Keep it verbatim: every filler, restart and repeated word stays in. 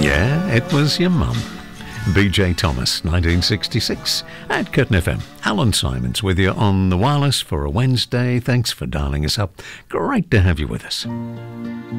Yeah, it was your mum. B J Thomas, nineteen sixty-six, at Curtin F M. Alan Simons with you on the wireless for a Wednesday. Thanks for dialing us up. Great to have you with us.